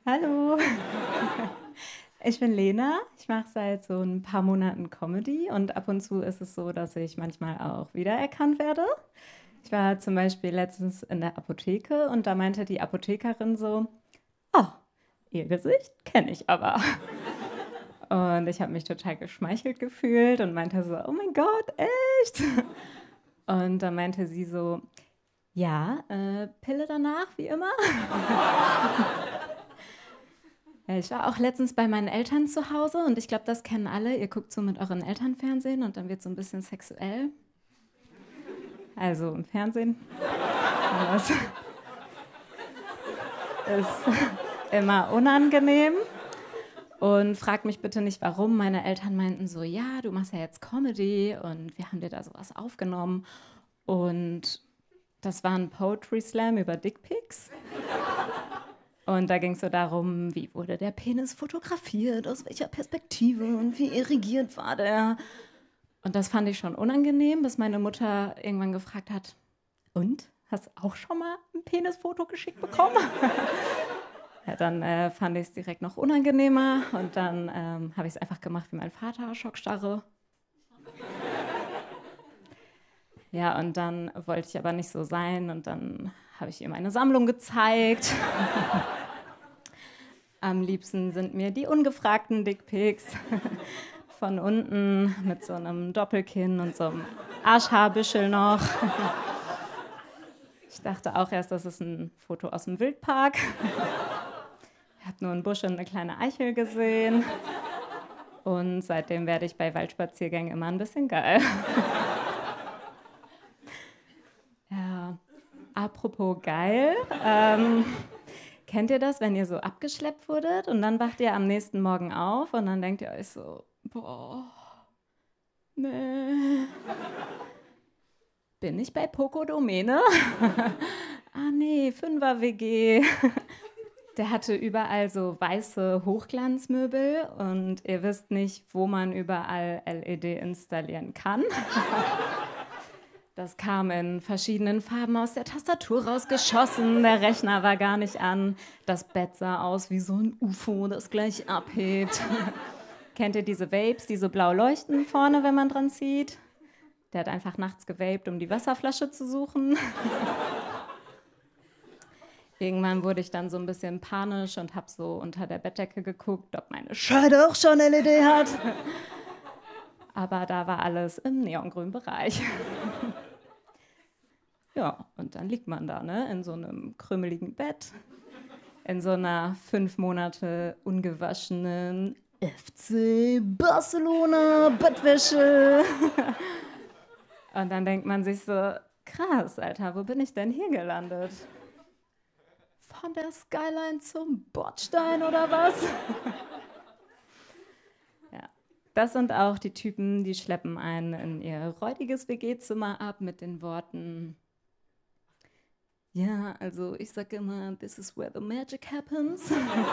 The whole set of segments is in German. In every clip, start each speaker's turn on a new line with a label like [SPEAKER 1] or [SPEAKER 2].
[SPEAKER 1] Hallo, ich bin Lena. Ich mache seit so ein paar Monaten Comedy und ab und zu ist es so, dass ich manchmal auch wiedererkannt werde. Ich war zum Beispiel letztens in der Apotheke und da meinte die Apothekerin so, oh, ihr Gesicht kenne ich aber. Und ich habe mich total geschmeichelt gefühlt und meinte so, oh mein Gott, echt? Und dann meinte sie so, ja, Pille danach, wie immer. Ja, ich war auch letztens bei meinen Eltern zu Hause und ich glaube, das kennen alle. Ihr guckt so mit euren Eltern Fernsehen und dann wird so ein bisschen sexuell. Also im Fernsehen. Das ist immer unangenehm. Und fragt mich bitte nicht, warum. Meine Eltern meinten so, ja, du machst ja jetzt Comedy und wir haben dir da sowas aufgenommen. Und das war ein Poetry Slam über Dickpics. Und da ging es so darum, wie wurde der Penis fotografiert, aus welcher Perspektive und wie irrigiert war der. Und das fand ich schon unangenehm, bis meine Mutter irgendwann gefragt hat, und, hast du auch schon mal ein Penisfoto geschickt bekommen? Ja, dann fand ich es direkt noch unangenehmer und dann habe ich es einfach gemacht wie mein Vater, Schockstarre. Ja, und dann wollte ich aber nicht so sein und dann habe ich ihr meine Sammlung gezeigt. Am liebsten sind mir die ungefragten Dickpics von unten mit so einem Doppelkinn und so einem Arschhaarbüschel noch. Ich dachte auch erst, das ist ein Foto aus dem Wildpark. Ich habe nur einen Busch und eine kleine Eichel gesehen. Und seitdem werde ich bei Waldspaziergängen immer ein bisschen geil. Ja, apropos geil. Kennt ihr das, wenn ihr so abgeschleppt wurdet und dann wacht ihr am nächsten Morgen auf und dann denkt ihr euch so, boah, nee. Bin ich bei Poco Domene? Ah nee, 5er WG. Der hatte überall so weiße Hochglanzmöbel und ihr wisst nicht, wo man überall LED installieren kann. Das kam in verschiedenen Farben aus der Tastatur rausgeschossen. Der Rechner war gar nicht an. Das Bett sah aus wie so ein UFO, das gleich abhebt. Kennt ihr diese Vapes, die so blau leuchten vorne, wenn man dran zieht? Der hat einfach nachts gevaped, um die Wasserflasche zu suchen. Irgendwann wurde ich dann so ein bisschen panisch und habe so unter der Bettdecke geguckt, ob meine Scheide auch schon LED hat. Aber da war alles im neongrünen Bereich. Ja, und dann liegt man da, ne, in so einem krümeligen Bett, in so einer 5 Monate ungewaschenen FC Barcelona Bettwäsche. Und dann denkt man sich so, krass, Alter, wo bin ich denn hier gelandet? Von der Skyline zum Bordstein oder was? Ja. Das sind auch die Typen, die schleppen einen in ihr räudiges WG-Zimmer ab mit den Worten, ja, also ich sag immer, this is where the magic happens.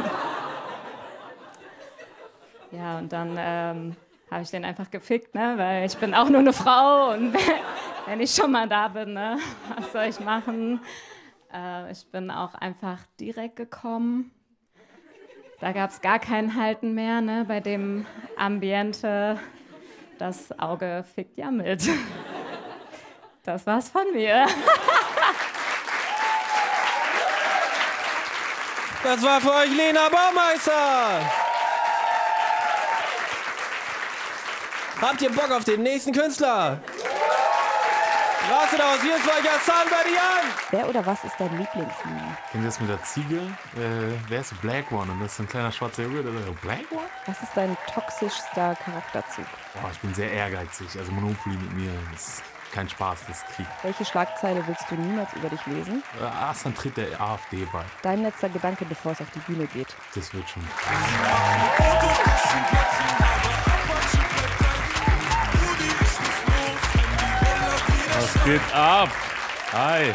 [SPEAKER 1] Ja, und dann habe ich den einfach gefickt, ne? Weil ich bin auch nur eine Frau und wenn ich schon mal da bin, ne? Was soll ich machen? Ich bin auch einfach direkt gekommen. Da gab es gar kein Halten mehr, ne? Bei dem Ambiente. Das Auge fickt ja mit. Das war's von mir.
[SPEAKER 2] Das war für euch Lena Baumeister. Habt ihr Bock auf den nächsten Künstler? Rastet aus, hier ist für euch Hassan Badian.
[SPEAKER 3] Wer oder was ist dein Lieblingsmeme?
[SPEAKER 4] Kennt ihr das mit der Ziege? Wer ist Black One? Und das ist ein kleiner schwarzer Junge, der sagt, Black One?
[SPEAKER 3] Was ist dein toxischster Charakterzug?
[SPEAKER 4] Boah, ich bin sehr ehrgeizig. Also Monopoly mit mir ist kein Spaß, das ist Krieg.
[SPEAKER 3] Welche Schlagzeile willst du niemals über dich lesen?
[SPEAKER 4] Hassan tritt der AfD bei.
[SPEAKER 3] Dein letzter Gedanke, bevor es auf die Bühne geht?
[SPEAKER 4] Das wird schon. Was geht ab? Hi.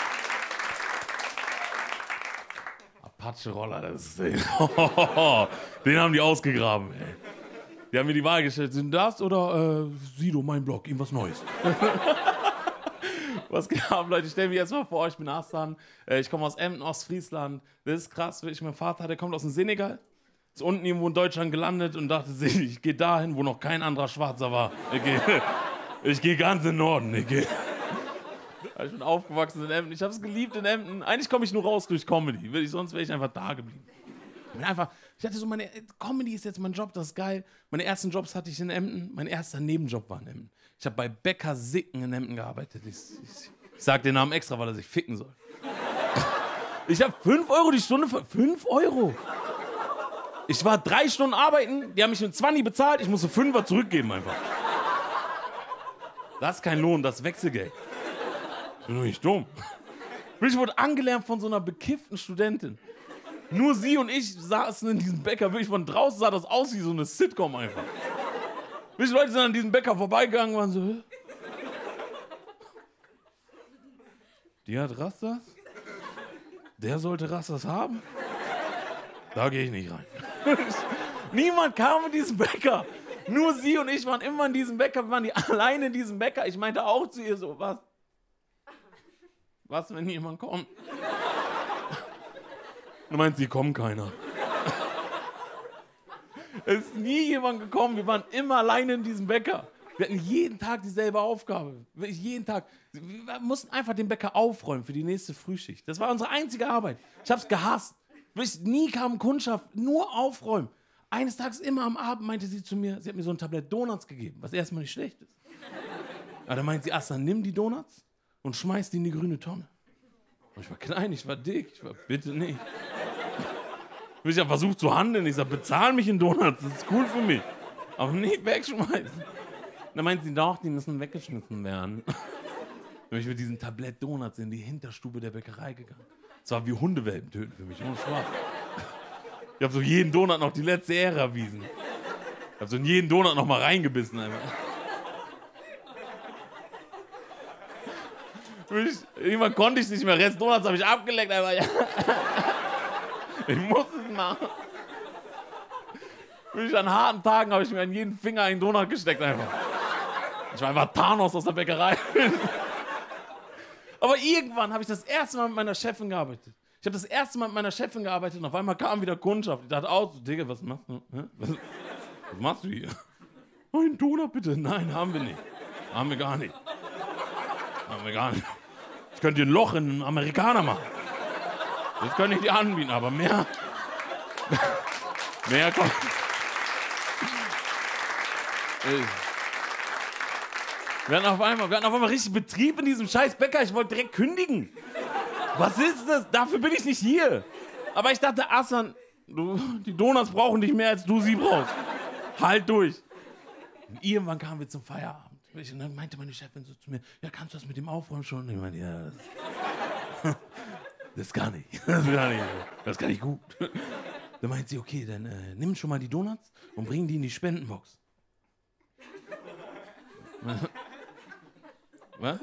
[SPEAKER 4] Apache-Roller, das ist den haben die ausgegraben, ey. Die haben mir die Wahl gestellt, sind das oder Sido, mein Blog, irgendwas Neues. Was geht ab, Leute? Ich stelle mir jetzt mal vor, ich bin Hassan. Ich komme aus Emden, Ostfriesland. Das ist krass. Mein Vater, der kommt aus dem Senegal. Ist unten irgendwo in Deutschland gelandet und dachte sich, ich gehe dahin, wo noch kein anderer Schwarzer war. Ich gehe ganz in den Norden. Ich bin aufgewachsen in Emden. Ich habe es geliebt in Emden. Eigentlich komme ich nur raus durch Comedy. Sonst wäre ich einfach da geblieben. Ich hatte so Comedy ist jetzt mein Job, das ist geil. Meine ersten Jobs hatte ich in Emden. Mein erster Nebenjob war in Emden. Ich habe bei Bäcker Sicken in Emden gearbeitet. Ich sag den Namen extra, weil er sich ficken soll. Ich habe 5 Euro die Stunde für 5 Euro. Ich war 3 Stunden arbeiten, die haben mich mit 20 bezahlt, ich musste 5er zurückgeben einfach. Das ist kein Lohn, das ist Wechselgeld. Ich bin doch nicht dumm. Ich wurde angelernt von so einer bekifften Studentin. Nur sie und ich saßen in diesem Bäcker, wirklich von draußen sah das aus wie so eine Sitcom einfach. Welche Leute sind an diesem Bäcker vorbeigegangen und waren so, die hat Rastas? Der sollte Rastas haben? Da gehe ich nicht rein. Niemand kam in diesen Bäcker. Nur sie und ich waren immer in diesem Bäcker, wir waren die alleine in diesem Bäcker. Ich meinte auch zu ihr so, was, wenn jemand kommt? Und meint sie, kommt keiner. Es ist nie jemand gekommen, wir waren immer alleine in diesem Bäcker. Wir hatten jeden Tag dieselbe Aufgabe. Jeden Tag. Wir mussten einfach den Bäcker aufräumen für die nächste Frühschicht. Das war unsere einzige Arbeit. Ich hab's gehasst. Nie kam Kundschaft, nur aufräumen. Eines Tages, immer am Abend, meinte sie zu mir, sie hat mir so ein Tablett Donuts gegeben, was erstmal nicht schlecht ist. Aber dann meinte sie, Aslan, nimm die Donuts und schmeiß die in die grüne Tonne. Und ich war klein, ich war dick, ich war, bitte nicht. Ich habe versucht zu handeln, ich sag, bezahl mich in Donuts, das ist cool für mich. Aber nicht wegschmeißen. Dann meinte sie, doch, die müssen weggeschmissen werden. Dann bin ich mit diesem Tablett Donuts in die Hinterstube der Bäckerei gegangen. Es war wie Hundewelpen töten für mich, ohne Spaß. Ich habe so jeden Donut noch die letzte Ehre erwiesen. Ich habe so in jeden Donut noch mal reingebissen. Einfach. Irgendwann konnte ich nicht mehr. Rest Donuts habe ich abgeleckt. Einfach. Ich muss es machen. An harten Tagen habe ich mir an jeden Finger einen Donut gesteckt. Einfach. Ich war einfach Thanos aus der Bäckerei. Aber irgendwann habe ich das erste Mal mit meiner Chefin gearbeitet. Ich habe das erste Mal mit meiner Chefin gearbeitet und auf einmal kam wieder Kundschaft. Ich dachte auch, Digga, was machst du? Was machst du hier? Ein Donut bitte. Nein, haben wir nicht. Haben wir gar nicht. Haben wir gar nicht. Ich könnte dir ein Loch in einen Amerikaner machen. Das könnte ich dir anbieten, aber mehr kommt. Wir hatten auf einmal richtig Betrieb in diesem scheiß Bäcker. Ich wollte direkt kündigen. Was ist das? Dafür bin ich nicht hier. Aber ich dachte, Aslan, die Donuts brauchen dich mehr, als du sie brauchst. Halt durch. Und irgendwann kamen wir zum Feierabend. Und dann meinte meine Chefin so zu mir, ja, kannst du das mit dem Aufräumen schon? Und ich meinte, ja, das kann ich. Das kann ich gut. Dann meint sie, okay, dann nimm schon mal die Donuts und bring die in die Spendenbox. Was?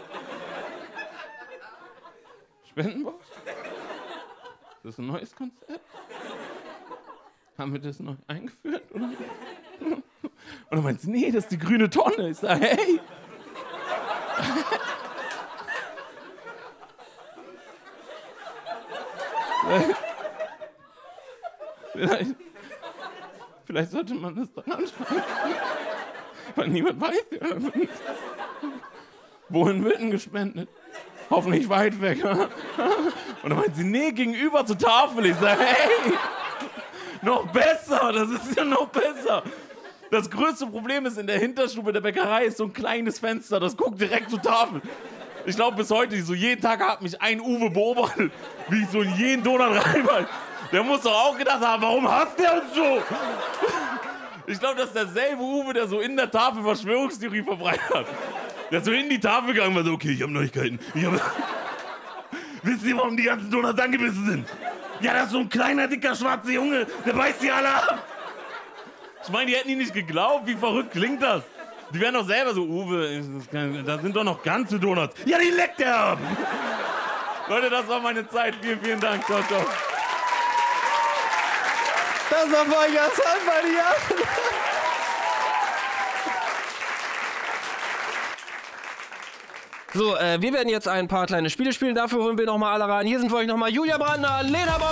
[SPEAKER 4] Spendenbox? Das ist ein neues Konzept? Haben wir das neu eingeführt? Oder? Und dann meint sie, nee, das ist die grüne Tonne. Ich sage, hey. Vielleicht sollte man das dann anschauen. Weil niemand weiß, wohin wird denn gespendet? Hoffentlich weit weg. Und dann meint sie, nee, gegenüber zur Tafel. Ich sage, hey, noch besser, das ist ja noch besser. Das größte Problem ist, in der Hinterstube der Bäckerei ist so ein kleines Fenster, das guckt direkt zur Tafel. Ich glaube bis heute, so jeden Tag hat mich ein Uwe beobachtet, wie ich so in jeden Donut reinbeiß. Der muss doch auch gedacht haben, warum hasst der uns so? Ich glaube, das ist derselbe Uwe, der so in der Tafel Verschwörungstheorie verbreitet hat. Der ist so in die Tafel gegangen und war so, okay, ich habe Neuigkeiten. Wisst ihr, warum die ganzen Donuts angebissen sind? Ja, das ist so ein kleiner, dicker, schwarzer Junge, der beißt die alle ab. Ich meine, die hätten ihn nicht geglaubt, wie verrückt klingt das? Die wären doch selber so, Uwe, da sind doch noch ganze Donuts. Ja, die leckt er ab. Leute, das war meine Zeit. Vielen, vielen Dank. Ciao, ciao.
[SPEAKER 2] Das war Folge Hassan bei dir. So, wir werden jetzt ein paar kleine Spiele spielen. Dafür holen wir nochmal alle rein. Hier sind für euch nochmal Julia Brandner, Lena Bob